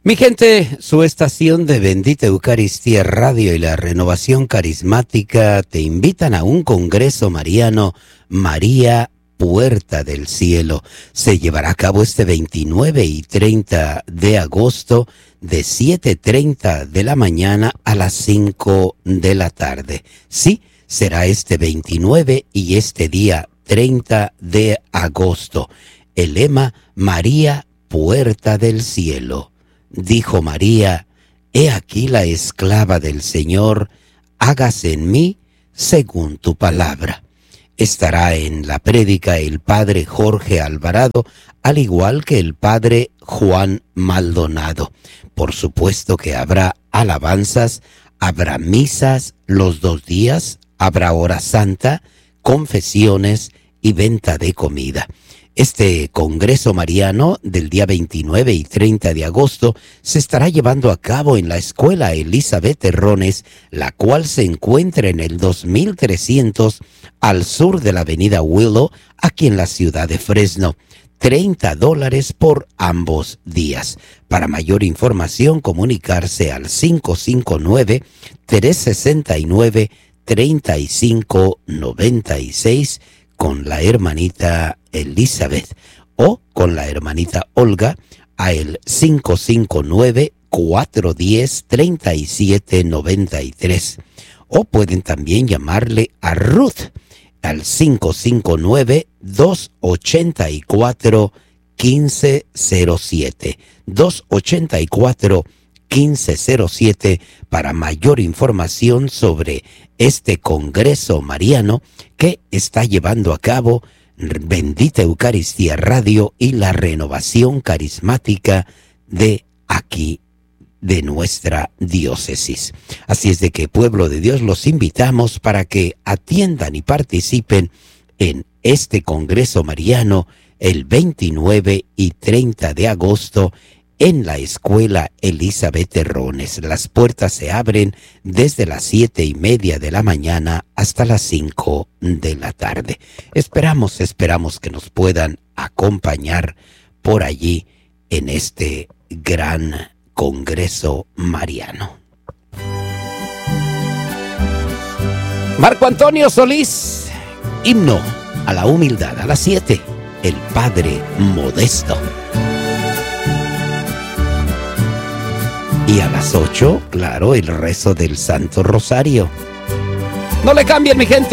Mi gente, su estación de Bendita Eucaristía Radio y la Renovación Carismática te invitan a un congreso mariano, María Puerta del Cielo. Se llevará a cabo este 29 y 30 de agosto de 7:30 de la mañana a las 5 de la tarde. Sí, será este 29 y este día 30 de agosto. El lema, María Puerta del Cielo. Dijo María, he aquí la esclava del Señor, hágase en mí según tu palabra. Estará en la prédica el padre Jorge Alvarado, al igual que el padre Juan Maldonado. Por supuesto que habrá alabanzas, habrá misas los 2 días, habrá hora santa, confesiones y venta de comida. Este Congreso Mariano del día 29 y 30 de agosto se estará llevando a cabo en la Escuela Elizabeth Terrones, la cual se encuentra en el 2300 al sur de la avenida Willow, aquí en la ciudad de Fresno. $30 por ambos días. Para mayor información, comunicarse al 559-369-3596 con la hermanita Elizabeth o con la hermanita Olga a el 559-410-3793, o pueden también llamarle a Ruth al 559-284-1507 284-1507 para mayor información sobre este Congreso Mariano que está llevando a cabo Bendita Eucaristía Radio y la Renovación Carismática de aquí, de nuestra diócesis. Así es de que, pueblo de Dios, los invitamos para que atiendan y participen en este Congreso Mariano el 29 y 30 de agosto en la Escuela Elizabeth Terrones. Las puertas se abren desde las 7:30 de la mañana hasta las 5 de la tarde. Esperamos que nos puedan acompañar por allí en este gran Congreso Mariano. Marco Antonio Solís, himno a la humildad. A las 7, el Padre Modesto. Y a las 8, claro, el rezo del Santo Rosario. No le cambien, mi gente.